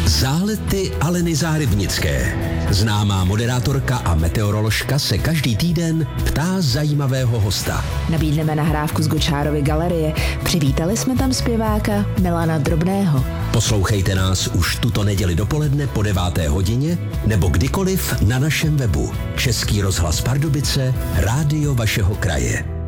Zálety Aleny Zárybnické. Známá moderátorka a meteoroložka se každý týden ptá zajímavého hosta. Nabídneme nahrávku z Gočárovy galerie. Přivítali jsme tam zpěváka Milana Drobného. Poslouchejte nás už tuto neděli dopoledne po 9. hodině nebo kdykoliv na našem webu. Český rozhlas Pardubice, rádio vašeho kraje.